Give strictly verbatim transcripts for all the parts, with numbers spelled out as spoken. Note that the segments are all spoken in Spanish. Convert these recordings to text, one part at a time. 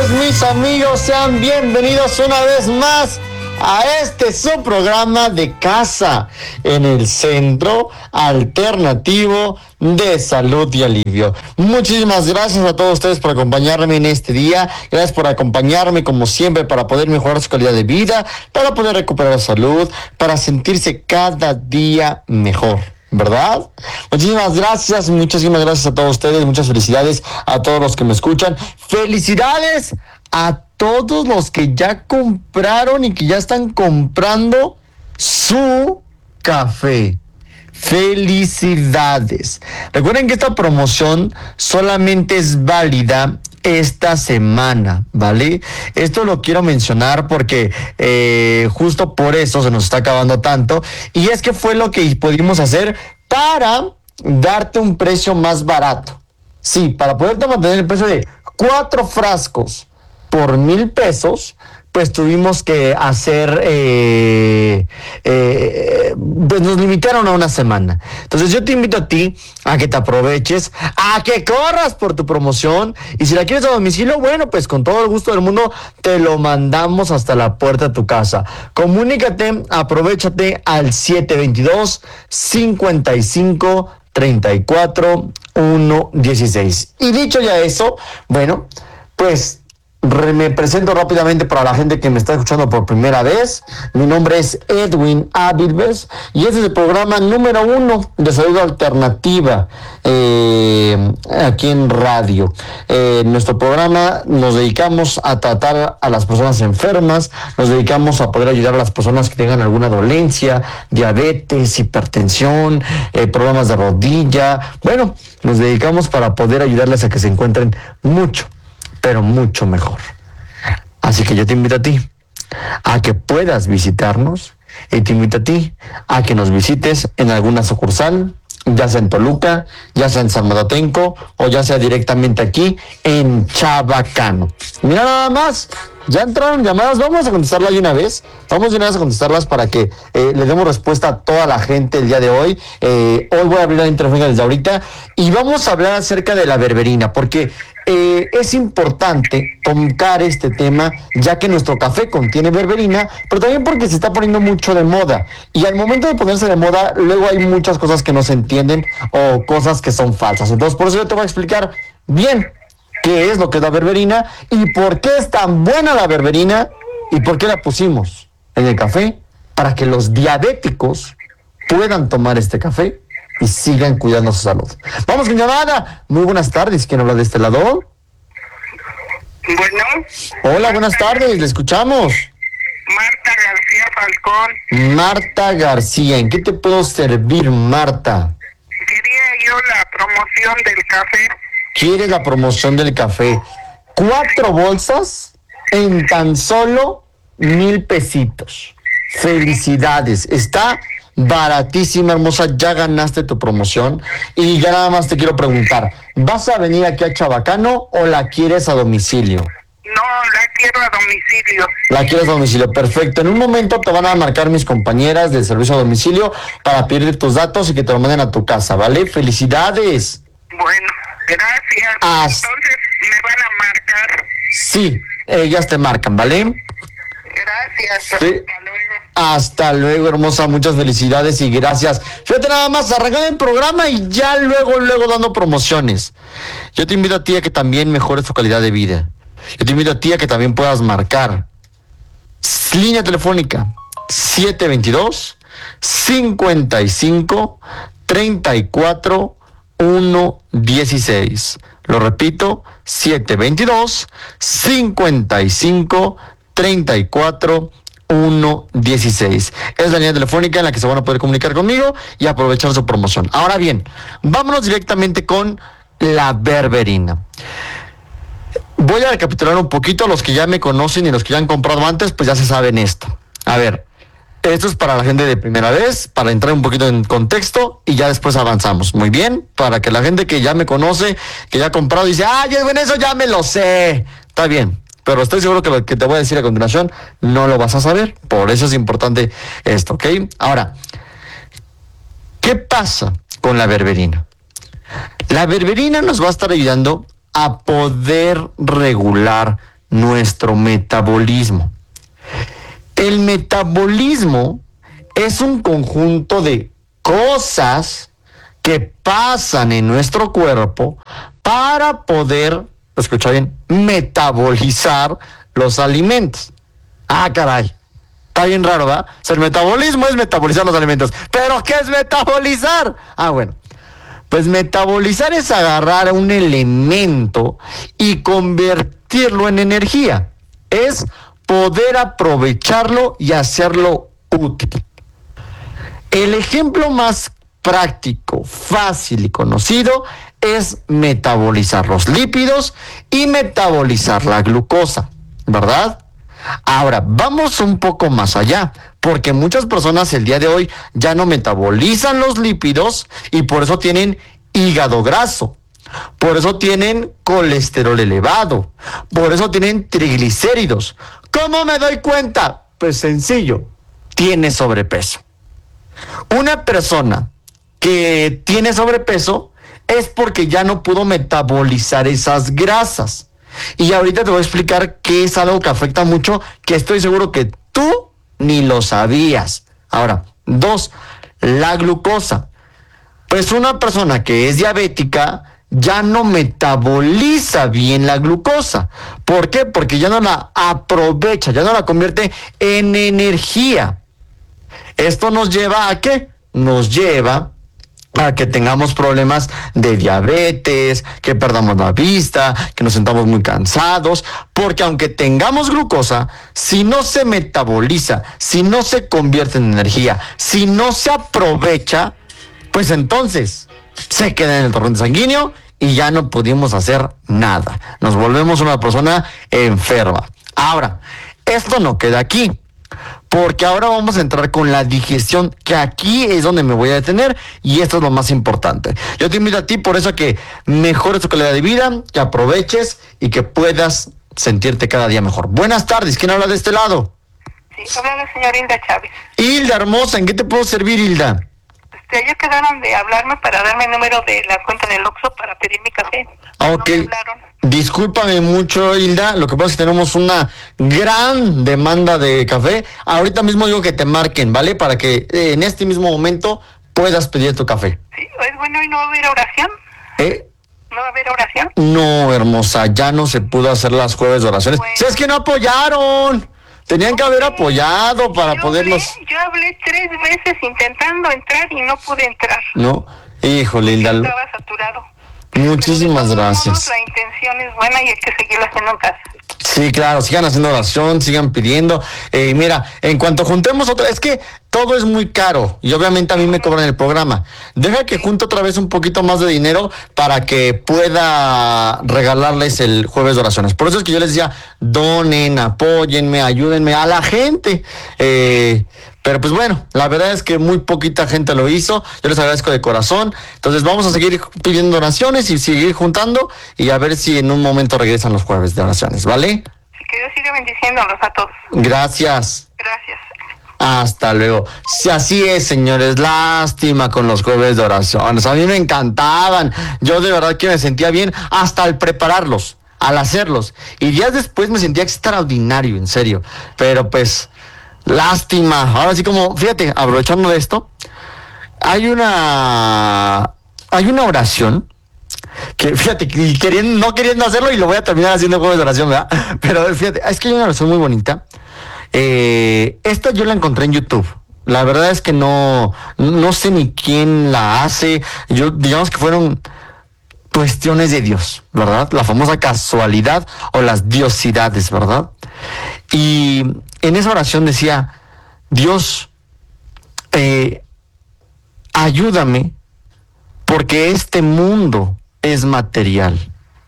todos mis amigos, sean bienvenidos una vez más a este su programa de casa en el Centro Alternativo de Salud y Alivio. Muchísimas gracias a todos ustedes por acompañarme en este día. Gracias por acompañarme como siempre para poder mejorar su calidad de vida, para poder recuperar la salud, para sentirse cada día mejor, ¿verdad? Muchísimas gracias, muchísimas gracias a todos ustedes, muchas felicidades a todos los que me escuchan. Felicidades a todos los que ya compraron y que ya están comprando su café. Felicidades. Recuerden que esta promoción solamente es válida esta semana, ¿vale? Esto lo quiero mencionar porque eh, justo por eso se nos está acabando tanto, y es que fue lo que pudimos hacer para darte un precio más barato. Sí, para poderte mantener el precio de cuatro frascos por mil pesos, pues tuvimos que hacer, eh, eh, pues nos limitaron a una semana. Entonces yo te invito a ti a que te aproveches, a que corras por tu promoción, y si la quieres a domicilio, bueno, pues con todo el gusto del mundo te lo mandamos hasta la puerta de tu casa. Comunícate, aprovechate al siete veintidós, cincuenta y cinco, treinta y cuatro, uno dieciséis. Y dicho ya eso, bueno, pues me presento rápidamente para la gente que me está escuchando por primera vez. Mi nombre es Edwin Avilves y este es el programa número uno de salud alternativa eh, aquí en radio. Eh, en nuestro programa nos dedicamos a tratar a las personas enfermas, nos dedicamos a poder ayudar a las personas que tengan alguna dolencia, diabetes, hipertensión, eh, problemas de rodilla. Bueno, nos dedicamos para poder ayudarles a que se encuentren mucho, pero mucho mejor. Así que yo te invito a ti a que puedas visitarnos, y te invito a ti a que nos visites en alguna sucursal, ya sea en Toluca, ya sea en San Matatenco, o ya sea directamente aquí en Chabacano. Mira nada más, ya entraron llamadas, vamos a contestarlas de una vez, vamos de una vez a contestarlas para que eh, le demos respuesta a toda la gente el día de hoy. Eh, hoy voy a abrir la interferencia desde ahorita y vamos a hablar acerca de la berberina, porque eh, es importante tocar este tema, ya que nuestro café contiene berberina, pero también porque se está poniendo mucho de moda, y al momento de ponerse de moda, luego hay muchas cosas que no se entienden o cosas que son falsas. Entonces, por eso yo te voy a explicar bien qué es lo que es la berberina y por qué es tan buena la berberina y por qué la pusimos en el café, para que los diabéticos puedan tomar este café y sigan cuidando su salud. Vamos con llamada. Muy buenas tardes. ¿Quién habla de este lado? Bueno. Hola, buenas tardes. Le escuchamos. Marta García Falcón. Marta García. ¿En qué te puedo servir, Marta? Quería yo la promoción del café. ¿Quieres la promoción del café? Cuatro bolsas en tan solo mil pesitos. Felicidades. Está baratísima, hermosa. Ya ganaste tu promoción. Y ya nada más te quiero preguntar, ¿vas a venir aquí a Chabacano o la quieres a domicilio? No, la quiero a domicilio. La quieres a domicilio, perfecto. En un momento te van a marcar mis compañeras del servicio a domicilio para pedir tus datos y que te lo manden a tu casa, ¿vale? Felicidades. Bueno, gracias. Hasta... Entonces, ¿me van a marcar? Sí, ellas te marcan, ¿vale? Gracias. Sí. Hasta luego. Hasta luego, hermosa. Muchas felicidades y gracias. Fíjate nada más, arrancar el programa y ya luego, luego dando promociones. Yo te invito a ti a que también mejores tu calidad de vida. Yo te invito a ti a que también puedas marcar línea telefónica siete veintidós, cincuenta y cinco, treinta y cuatro, uno dieciséis. Lo repito, siete veintidós, cincuenta y cinco, treinta y cuatro, uno dieciséis. Es la línea telefónica en la que se van a poder comunicar conmigo y aprovechar su promoción. Ahora bien, vámonos directamente con la berberina. Voy a recapitular un poquito. Los que ya me conocen y los que ya han comprado antes, pues ya se saben esto. A ver, esto es para la gente de primera vez, para entrar un poquito en contexto y ya después avanzamos. Muy bien, para que la gente que ya me conoce, que ya ha comprado, dice, ¡ay, bueno, eso ya me lo sé! Está bien, pero estoy seguro que lo que te voy a decir a continuación no lo vas a saber. Por eso es importante esto, ¿ok? Ahora, ¿qué pasa con la berberina? La berberina nos va a estar ayudando a poder regular nuestro metabolismo. El metabolismo es un conjunto de cosas que pasan en nuestro cuerpo para poder, escucha bien, metabolizar los alimentos. Ah, caray. Está bien raro, ¿verdad? O sea, el metabolismo es metabolizar los alimentos. ¿Pero qué es metabolizar? Ah, bueno. Pues metabolizar es agarrar un elemento y convertirlo en energía. Es poder aprovecharlo y hacerlo útil. El ejemplo más práctico, fácil y conocido es metabolizar los lípidos y metabolizar la glucosa, ¿verdad? Ahora, vamos un poco más allá, porque muchas personas el día de hoy ya no metabolizan los lípidos y por eso tienen hígado graso, por eso tienen colesterol elevado, por eso tienen triglicéridos. ¿Cómo me doy cuenta? Pues sencillo, tiene sobrepeso. Una persona que tiene sobrepeso es porque ya no pudo metabolizar esas grasas. Y ahorita te voy a explicar qué es algo que afecta mucho, que estoy seguro que tú ni lo sabías. Ahora, dos, la glucosa. Pues una persona que es diabética ya no metaboliza bien la glucosa. ¿Por qué? Porque ya no la aprovecha, ya no la convierte en energía. ¿Esto nos lleva a qué? Nos lleva a que tengamos problemas de diabetes, que perdamos la vista, que nos sentamos muy cansados, porque aunque tengamos glucosa, si no se metaboliza, si no se convierte en energía, si no se aprovecha, pues entonces se queda en el torrente sanguíneo y ya no pudimos hacer nada. Nos volvemos una persona enferma. Ahora, esto no queda aquí, porque ahora vamos a entrar con la digestión, que aquí es donde me voy a detener y esto es lo más importante. Yo te invito a ti por eso a que mejores tu calidad de vida, que aproveches y que puedas sentirte cada día mejor. Buenas tardes, ¿quién habla de este lado? Sí, habla la señora Hilda Chávez. Hilda, hermosa, ¿en qué te puedo servir, Hilda? Este, ellos quedaron de hablarme para darme el número de la cuenta del Oxxo para pedir mi café. Ok. No me hablaron. Discúlpame mucho, Hilda, lo que pasa es que tenemos una gran demanda de café. Ahorita mismo digo que te marquen, ¿vale? Para que eh, en este mismo momento puedas pedir tu café. Sí, es bueno, ¿y no va a haber oración? ¿Eh? ¿No va a haber oración? No, hermosa, ya no se pudo hacer las jueves de oraciones. Bueno. Si es que no apoyaron, tenían que haber apoyado para yo poderlos... Hablé, yo hablé tres veces intentando entrar y no pude entrar. No, híjole, Hilda. Estaba saturado. Muchísimas gracias. La intención es buena y hay que seguirlo haciendo en casa. Sí, claro, sigan haciendo oración, sigan pidiendo. Eh, mira, en cuanto juntemos otra, es que todo es muy caro y obviamente a mí me cobran el programa. Deja que junte otra vez un poquito más de dinero para que pueda regalarles el jueves de oraciones. Por eso es que yo les decía, donen, apóyenme, ayúdenme a la gente. Eh, pero pues bueno, la verdad es que muy poquita gente lo hizo. Yo les agradezco de corazón. Entonces vamos a seguir pidiendo oraciones y seguir juntando y a ver si en un momento regresan los jueves de oraciones, ¿vale? Que Dios siga bendiciéndolos a todos. Gracias. Gracias. Hasta luego. Si así es, señores, lástima con los jueves de oraciones. A mí me encantaban. Yo de verdad que me sentía bien hasta al prepararlos, al hacerlos. Y días después me sentía extraordinario, en serio. Pero pues, lástima. Ahora sí como, fíjate, aprovechando de esto, hay una, hay una oración que, fíjate, queriendo, no queriendo hacerlo y lo voy a terminar haciendo jueves de oración, ¿verdad? Pero fíjate, es que hay una oración muy bonita. Eh, esta yo la encontré en YouTube. La verdad es que no, no sé ni quién la hace. Yo, digamos que fueron cuestiones de Dios, ¿verdad? La famosa casualidad o las diosidades, ¿verdad? Y en esa oración decía, Dios, eh, ayúdame porque este mundo es material.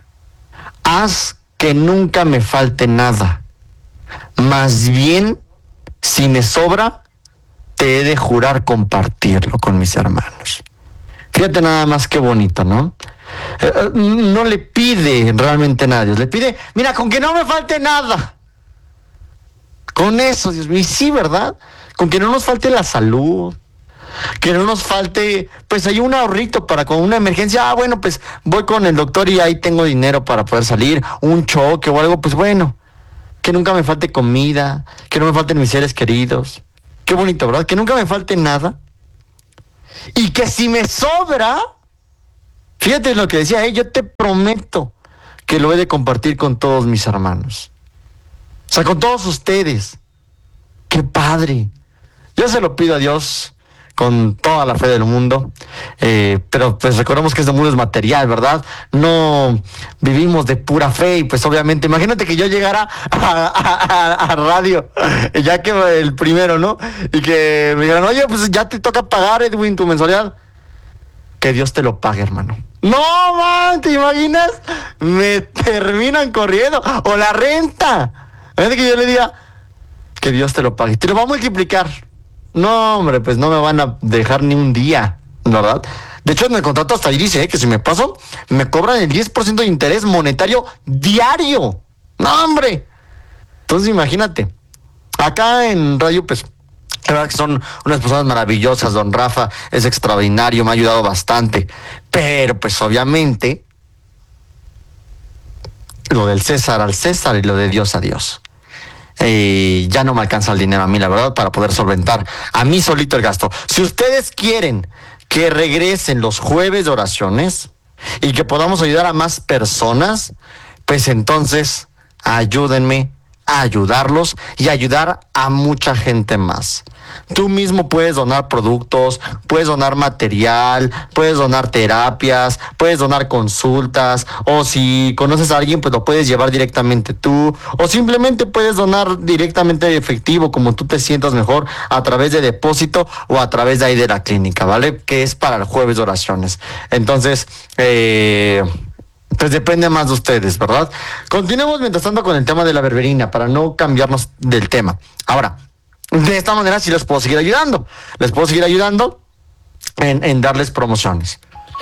Haz que nunca me falte nada. Más bien, si me sobra, te he de jurar compartirlo con mis hermanos. Fíjate nada más qué bonito, ¿no? Eh, no le pide realmente nada a Dios. Le pide, mira, con que no me falte nada. Con eso, Dios mío. Y sí, ¿verdad? Con que no nos falte la salud. Que no nos falte, pues hay un ahorrito para con una emergencia. Ah, bueno, pues voy con el doctor y ahí tengo dinero para poder salir. Un choque o algo, pues bueno. que nunca me falte comida, que no me falten mis seres queridos. Qué bonito, ¿verdad? Que nunca me falte nada. Y que si me sobra, fíjate lo que decía, ¿eh? Yo te prometo que lo he de compartir con todos mis hermanos. O sea, con todos ustedes. ¡Qué padre! Yo se lo pido a Dios con toda la fe del mundo, eh, pero pues recordemos que este mundo es material, ¿verdad? No vivimos de pura fe y pues obviamente, imagínate que yo llegara a, a, a, a radio, ya que el primero, ¿no? Y que me dijeran, oye, pues ya te toca pagar, Edwin, tu mensualidad. Que Dios te lo pague, hermano. No, man, ¿te imaginas? Me terminan corriendo. O la renta. Imagínate que yo le diga, que Dios te lo pague. Te lo va a multiplicar. No, hombre, pues no me van a dejar ni un día, ¿verdad? De hecho, en el contrato hasta ahí dice, ¿eh? Que si me paso, me cobran el diez por ciento de interés monetario diario. No, hombre. Entonces, imagínate. Acá en radio, pues, la verdad que son unas personas maravillosas. Don Rafa es extraordinario, me ha ayudado bastante. Pero, pues, obviamente, lo del César al César y lo de Dios a Dios. Eh, ya no me alcanza el dinero a mí, la verdad, para poder solventar a mí solito el gasto. Si ustedes quieren que regresen los jueves de oraciones y que podamos ayudar a más personas, pues entonces ayúdenme a ayudarlos y ayudar a mucha gente más. Tú mismo puedes donar productos, puedes donar material, puedes donar terapias, puedes donar consultas, o si conoces a alguien, pues lo puedes llevar directamente tú, o simplemente puedes donar directamente efectivo, como tú te sientas mejor, a través de depósito o a través de ahí de la clínica, ¿vale? Que es para el jueves de oraciones. Entonces, eh... pues depende más de ustedes, ¿verdad? Continuemos mientras tanto con el tema de la berberina, para no cambiarnos del tema. Ahora, de esta manera sí les puedo seguir ayudando. Les puedo seguir ayudando en, en darles promociones.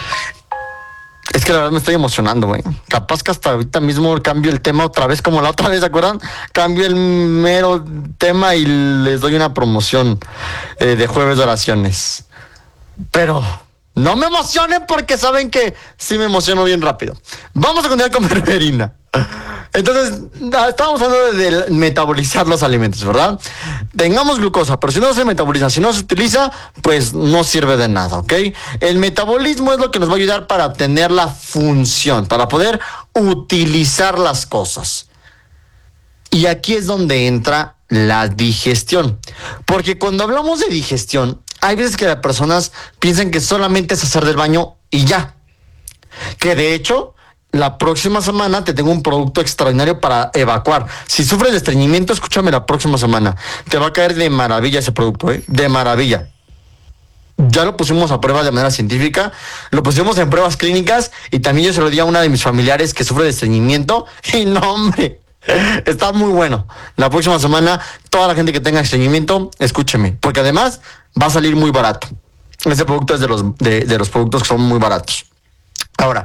Es que la verdad me estoy emocionando, güey. Capaz que hasta ahorita mismo cambio el tema otra vez, como la otra vez, ¿se acuerdan? Cambio el mero tema y les doy una promoción eh, de jueves de oraciones. Pero no me emocionen porque saben que sí me emociono bien rápido. Vamos a continuar con berberina. Entonces, estábamos hablando de metabolizar los alimentos, ¿verdad? Tengamos glucosa, pero si no se metaboliza, si no se utiliza, pues no sirve de nada, ¿ok? El metabolismo es lo que nos va a ayudar para tener la función, para poder utilizar las cosas. Y aquí es donde entra la digestión. Porque cuando hablamos de digestión, hay veces que las personas piensan que solamente es hacer del baño y ya. Que de hecho, la próxima semana te tengo un producto extraordinario para evacuar. Si sufres de estreñimiento, escúchame la próxima semana. Te va a caer de maravilla ese producto, ¿eh? De maravilla. Ya lo pusimos a prueba de manera científica, lo pusimos en pruebas clínicas y también yo se lo di a una de mis familiares que sufre de estreñimiento y no, hombre, está muy bueno. La próxima semana, toda la gente que tenga estreñimiento, escúcheme, porque además va a salir muy barato. Este producto es de los, de, de los productos que son muy baratos. Ahora,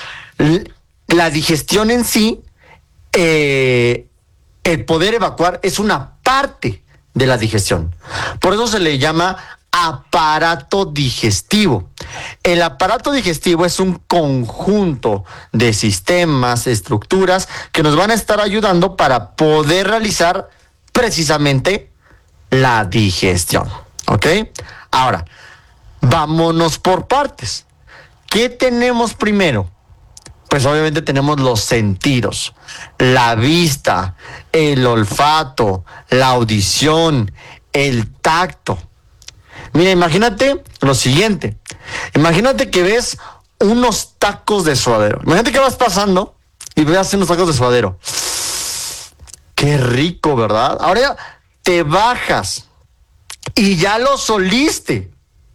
la digestión en sí, eh, el poder evacuar es una parte de la digestión. Por eso se le llama aparato digestivo. El aparato digestivo es un conjunto de sistemas, estructuras que nos van a estar ayudando para poder realizar precisamente la digestión. ¿Ok? Ahora, vámonos por partes. ¿Qué tenemos primero? Pues obviamente tenemos los sentidos, la vista, el olfato, la audición, el tacto. Mira, imagínate lo siguiente. Imagínate que ves unos tacos de suadero. Imagínate que vas pasando y ves unos tacos de suadero. Qué rico, ¿verdad? Ahora ya te bajas y ya los oliste.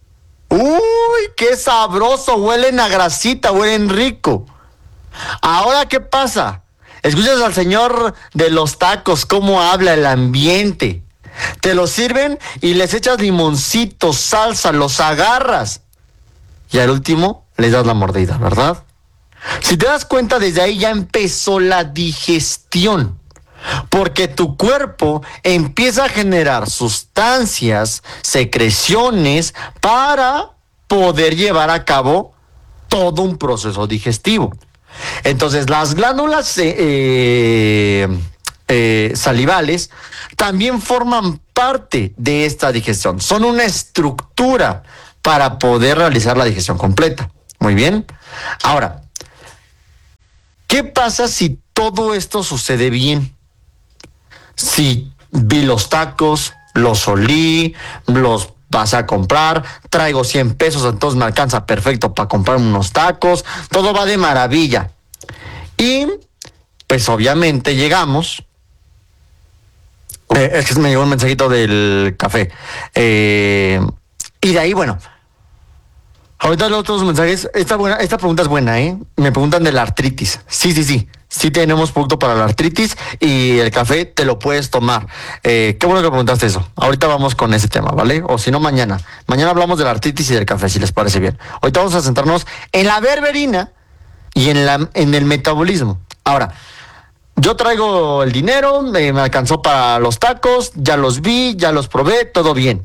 Uy, qué sabroso, huelen a grasita, huelen rico. Ahora, ¿qué pasa? Escuchas al señor de los tacos, cómo habla el ambiente. Te los sirven y les echas limoncito, salsa, los agarras. Y al último, les das la mordida, ¿verdad? Si te das cuenta, desde ahí ya empezó la digestión. Porque tu cuerpo empieza a generar sustancias, secreciones, para poder llevar a cabo todo un proceso digestivo. Entonces, las glándulas eh, eh, salivales, también forman parte de esta digestión. Son una estructura para poder realizar la digestión completa. Muy bien. Ahora, ¿qué pasa si todo esto sucede bien? Si vi los tacos, los olí, los vas a comprar, traigo cien pesos, entonces me alcanza perfecto para comprar unos tacos, todo va de maravilla. Y pues obviamente llegamos, eh, es que me llegó un mensajito del café, eh, y de ahí, bueno, ahorita los otros mensajes, esta, buena, esta pregunta es buena, ¿eh? Me preguntan de la artritis. Sí, sí, sí. Sí tenemos producto para la artritis y el café te lo puedes tomar. Eh, qué bueno que preguntaste eso. Ahorita vamos con ese tema, ¿vale? O si no, mañana. Mañana hablamos de la artritis y del café, si les parece bien. Ahorita vamos a centrarnos en la berberina y en, la, en el metabolismo. Ahora, yo traigo el dinero, me, me alcanzó para los tacos, ya los vi, ya los probé, todo bien.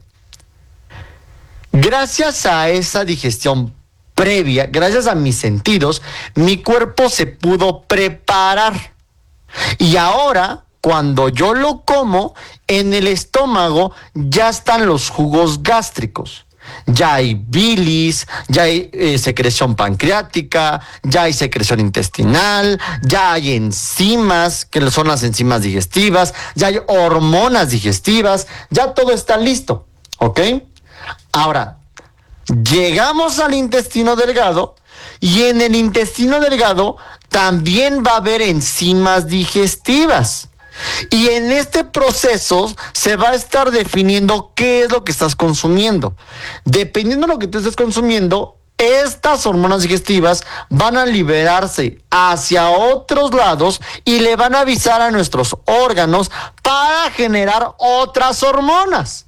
Gracias a esa digestión previa, gracias a mis sentidos, mi cuerpo se pudo preparar. Y ahora, cuando yo lo como, en el estómago ya están los jugos gástricos. Ya hay bilis, ya hay eh, secreción pancreática, ya hay secreción intestinal, ya hay enzimas, que son las enzimas digestivas, ya hay hormonas digestivas, ya todo está listo, ¿ok? Ahora, llegamos al intestino delgado y en el intestino delgado también va a haber enzimas digestivas. Y en este proceso se va a estar definiendo qué es lo que estás consumiendo. Dependiendo de lo que tú estés consumiendo, estas hormonas digestivas van a liberarse hacia otros lados y le van a avisar a nuestros órganos para generar otras hormonas.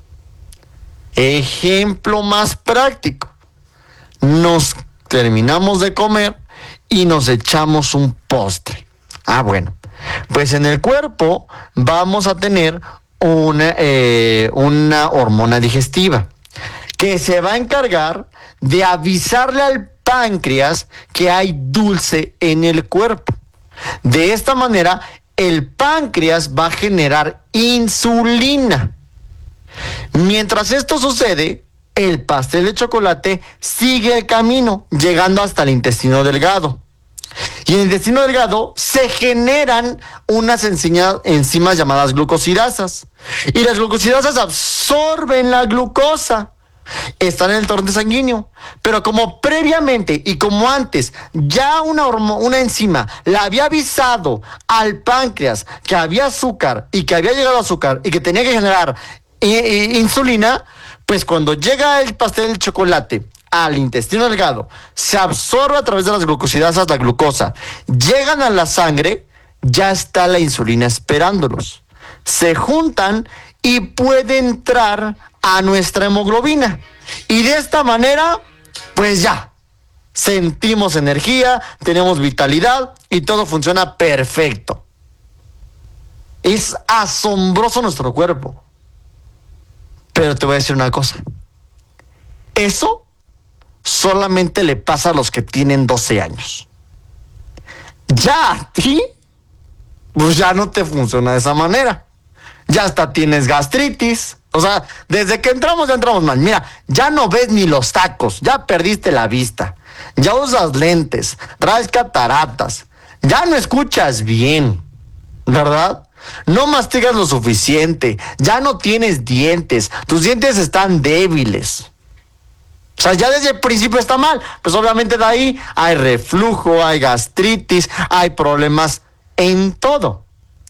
Ejemplo más práctico. Nos terminamos de comer y nos echamos un postre. Ah, bueno. Pues en el cuerpo vamos a tener una, eh, una hormona digestiva que se va a encargar de avisarle al páncreas que hay dulce en el cuerpo. De esta manera, el páncreas va a generar insulina. Mientras esto sucede, el pastel de chocolate sigue el camino, llegando hasta el intestino delgado. Y en el intestino delgado se generan unas enzimas llamadas glucosidasas. Y las glucosidasas absorben la glucosa. Están en el torrente sanguíneo. Pero como previamente y como antes ya una, hormo- una enzima le había avisado al páncreas que había azúcar y que había llegado azúcar y que tenía que generar insulina, pues cuando llega el pastel de chocolate al intestino delgado, se absorbe a través de las glucosidasas la glucosa, llegan a la sangre, ya está la insulina esperándolos. Se juntan y puede entrar a nuestra hemoglobina. Y de esta manera, pues ya, sentimos energía, tenemos vitalidad y todo funciona perfecto. Es asombroso nuestro cuerpo. Pero te voy a decir una cosa. Eso solamente le pasa a los que tienen doce años. Ya a ti, pues ya no te funciona de esa manera. Ya hasta tienes gastritis. O sea, desde que entramos ya entramos mal. Mira, ya no ves ni los tacos. Ya perdiste la vista. Ya usas lentes. Traes cataratas. Ya no escuchas bien. ¿Verdad? No mastigas lo suficiente, ya no tienes dientes, tus dientes están débiles. O sea, ya desde el principio está mal. Pues obviamente de ahí hay reflujo, hay gastritis, hay problemas en todo.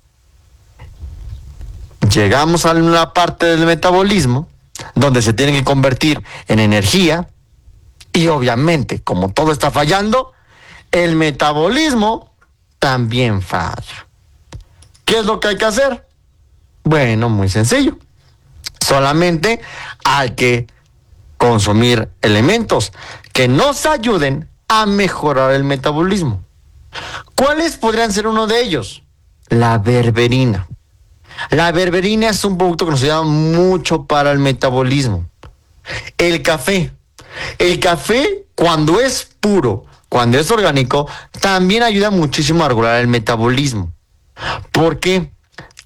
Llegamos a una parte del metabolismo donde se tiene que convertir en energía y obviamente, como todo está fallando, el metabolismo también falla. ¿Qué es lo que hay que hacer? Bueno, muy sencillo. Solamente hay que consumir elementos que nos ayuden a mejorar el metabolismo. ¿Cuáles podrían ser uno de ellos? La berberina. La berberina es un producto que nos ayuda mucho para el metabolismo. El café. El café, cuando es puro, cuando es orgánico, también ayuda muchísimo a regular el metabolismo. ¿Por qué?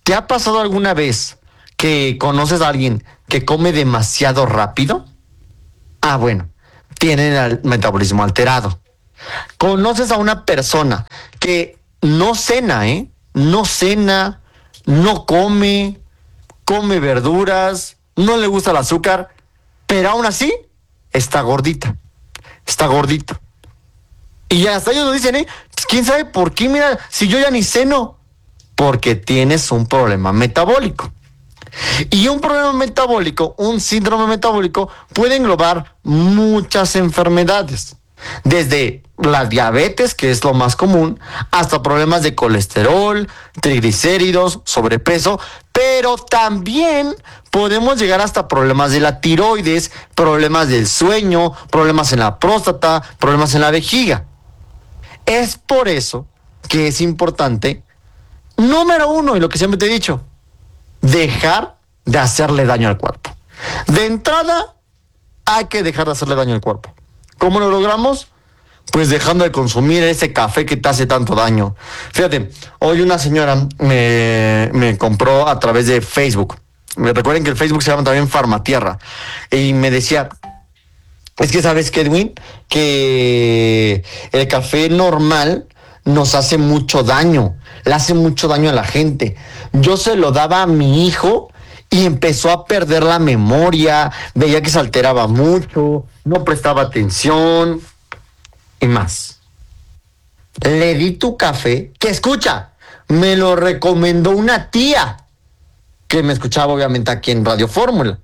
¿te ha pasado alguna vez que conoces a alguien que come demasiado rápido? Ah, bueno, tienen el metabolismo alterado. ¿Conoces a una persona que no cena, eh? No cena, no come, come verduras, no le gusta el azúcar, pero aún así está gordita, está gordito? Y hasta ellos lo dicen, ¿eh? ¿Quién sabe por qué? Mira, si yo ya ni ceno. Porque tienes un problema metabólico. Y un problema metabólico, un síndrome metabólico, puede englobar muchas enfermedades. Desde la diabetes, que es lo más común, hasta problemas de colesterol, triglicéridos, sobrepeso, pero también podemos llegar hasta problemas de la tiroides, problemas del sueño, problemas en la próstata, problemas en la vejiga. Es por eso que es importante, número uno, y lo que siempre te he dicho, dejar de hacerle daño al cuerpo. De entrada, hay que dejar de hacerle daño al cuerpo. ¿Cómo lo logramos? Pues dejando de consumir ese café que te hace tanto daño. Fíjate, hoy una señora me, me compró a través de Facebook. Me recuerden que el Facebook se llama también Farmatierra. Y me decía, es que sabes que, Edwin, que el café normal nos hace mucho daño. Le hace mucho daño a la gente. Yo se lo daba a mi hijo y empezó a perder la memoria, veía que se alteraba mucho, no prestaba atención y más. Le di tu café, que escucha, me lo recomendó una tía, que me escuchaba obviamente aquí en Radio Fórmula.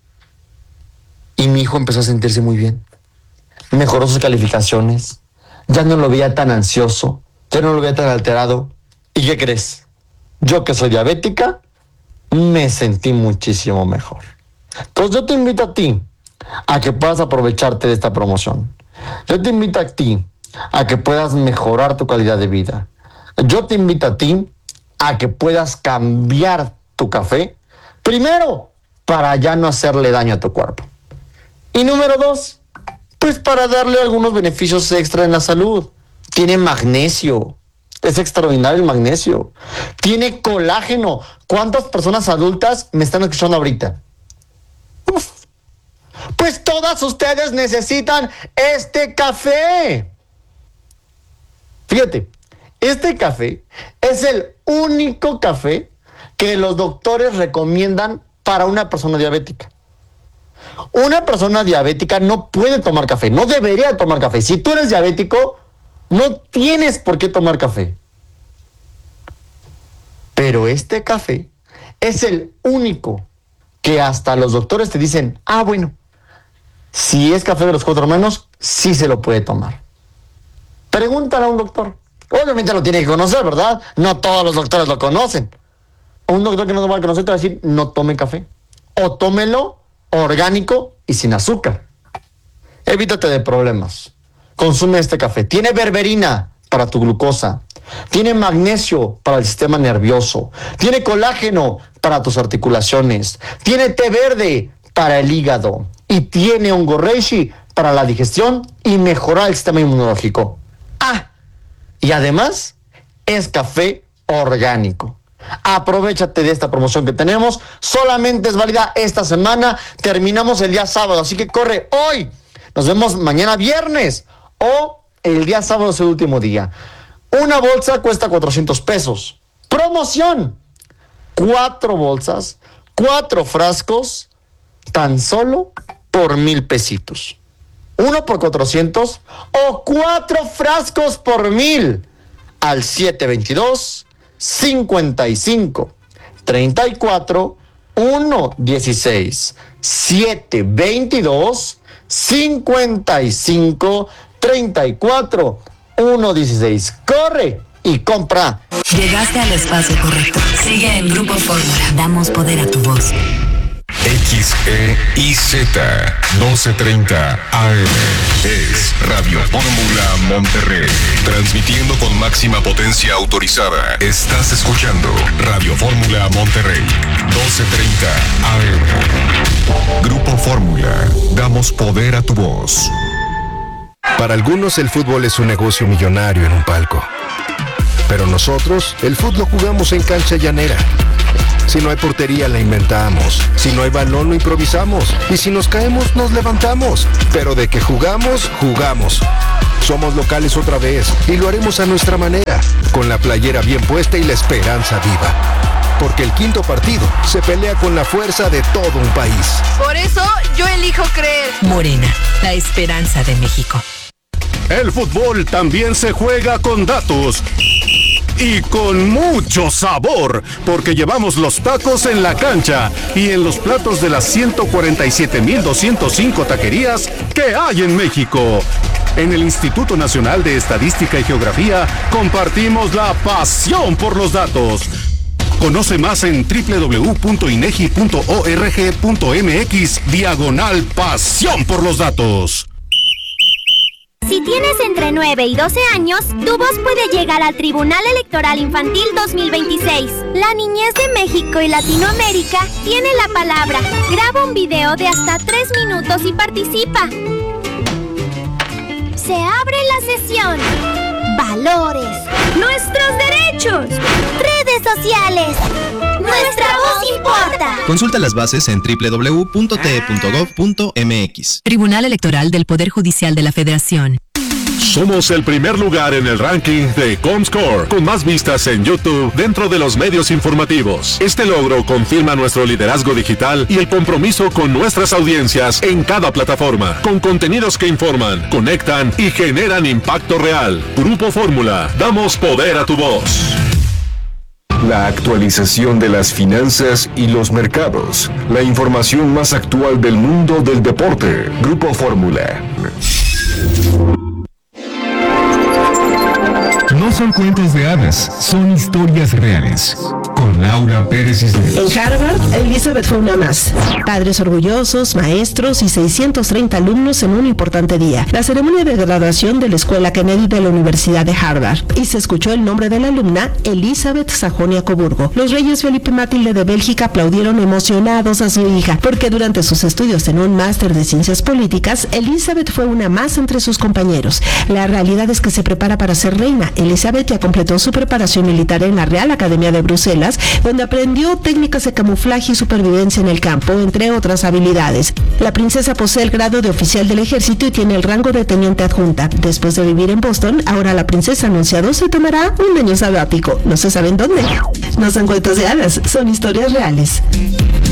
Y mi hijo empezó a sentirse muy bien. Mejoró sus calificaciones, ya no lo veía tan ansioso, ya no lo veía tan alterado. ¿Y qué crees? Yo que soy diabética, me sentí muchísimo mejor. Entonces yo te invito a ti a que puedas aprovecharte de esta promoción. Yo te invito a ti a que puedas mejorar tu calidad de vida. Yo te invito a ti a que puedas cambiar tu café, primero, para ya no hacerle daño a tu cuerpo. Y número dos, pues para darle algunos beneficios extra en la salud. Tiene magnesio. Es extraordinario el magnesio. Tiene colágeno. ¿Cuántas personas adultas me están escuchando ahorita? Uf. Pues todas ustedes necesitan este café. Fíjate, este café es el único café que los doctores recomiendan para una persona diabética. Una persona diabética no puede tomar café, no debería tomar café. Si tú eres diabético, no tienes por qué tomar café. Pero este café es el único que hasta los doctores te dicen, ah, bueno, si es café de los cuatro hermanos, sí se lo puede tomar. Pregúntale a un doctor. Obviamente lo tiene que conocer, ¿verdad? No todos los doctores lo conocen. Un doctor que no lo va a conocer te va a decir, no tome café. O tómelo orgánico y sin azúcar. Evítate de problemas. Consume este café. Tiene berberina para tu glucosa. Tiene magnesio para el sistema nervioso. Tiene colágeno para tus articulaciones. Tiene té verde para el hígado. Y tiene hongo reishi para la digestión y mejorar el sistema inmunológico. Ah, y además es café orgánico. Aprovechate de esta promoción que tenemos. Solamente es válida esta semana. Terminamos el día sábado, así que corre hoy. Nos vemos mañana viernes o el día sábado es el último día. Una bolsa cuesta cuatrocientos pesos. Promoción. Cuatro bolsas, cuatro frascos, tan solo por mil pesitos. Uno por cuatrocientos o cuatro frascos por mil. Al siete veintidós, cincuenta y cinco, treinta y cuatro, uno dieciséis. siete veintidós, cincuenta y cinco, treinta y cuatro, uno dieciséis. Corre y compra. Llegaste al espacio correcto. Sigue en Grupo Fórmula. Damos poder a tu voz. X E I Z doce treinta A M es Radio Fórmula Monterrey, transmitiendo con máxima potencia autorizada. Estás escuchando Radio Fórmula Monterrey, doce treinta A M. Grupo Fórmula, damos poder a tu voz. Para algunos el fútbol es un negocio millonario en un palco. Pero nosotros, el fútbol lo jugamos en cancha llanera, Si no hay portería, la inventamos. Si no hay balón, lo improvisamos. Y si nos caemos, nos levantamos. Pero de que jugamos, jugamos. Somos locales otra vez y lo haremos a nuestra manera, con la playera bien puesta y la esperanza viva. Porque el quinto partido se pelea con la fuerza de todo un país. Por eso yo elijo creer. Morena, la esperanza de México. El fútbol también se juega con datos. Y con mucho sabor, porque llevamos los tacos en la cancha y en los platos de las ciento cuarenta y siete mil doscientos cinco taquerías que hay en México. En el Instituto Nacional de Estadística y Geografía compartimos la pasión por los datos. Conoce más en doble u doble u doble u punto inegi punto org punto mx diagonal pasión por los datos. Si tienes entre nueve y doce años, tu voz puede llegar al Tribunal Electoral Infantil dos mil veintiséis. La niñez de México y Latinoamérica tiene la palabra. Graba un video de hasta tres minutos y participa. Se abre la sesión. Valores. Nuestros derechos. Redes sociales. Nuestra voz importa. Consulta las bases en doble u doble u doble u punto t e punto gov punto m x. Tribunal Electoral del Poder Judicial de la Federación. Somos el primer lugar en el ranking de Comscore, con más vistas en YouTube dentro de los medios informativos. Este logro confirma nuestro liderazgo digital y el compromiso con nuestras audiencias en cada plataforma, con contenidos que informan, conectan y generan impacto real. Grupo Fórmula, damos poder a tu voz. La actualización de las finanzas y los mercados. La información más actual del mundo del deporte. Grupo Fórmula. No son cuentos de hadas, son historias reales. Con Laura Pérez Cisneros. En Harvard, Elizabeth fue una más. Padres orgullosos, maestros y seiscientos treinta alumnos en un importante día. La ceremonia de graduación de la Escuela Kennedy de la Universidad de Harvard. Y se escuchó el nombre de la alumna, Elizabeth Sajonia-Coburgo. Los reyes Felipe y Matilde de Bélgica aplaudieron emocionados a su hija, porque durante sus estudios en un máster de ciencias políticas, Elizabeth fue una más entre sus compañeros. La realidad es que se prepara para ser reina. Elizabeth ya completó su preparación militar en la Real Academia de Bruselas, donde aprendió técnicas de camuflaje y supervivencia en el campo, entre otras habilidades. La princesa posee el grado de oficial del ejército y tiene el rango de teniente adjunta. Después de vivir en Boston, ahora la princesa anunciado se tomará un año sabático. No se sabe en dónde. No son cuentos de hadas, son historias reales.